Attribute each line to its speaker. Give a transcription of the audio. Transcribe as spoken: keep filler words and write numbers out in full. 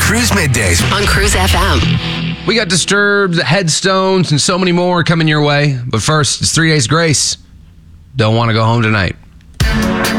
Speaker 1: Cruise Middays
Speaker 2: on Cruise F M.
Speaker 3: We got Disturbed, Headstones, and so many more coming your way. But first, it's Three Days Grace. Don't want to go home tonight.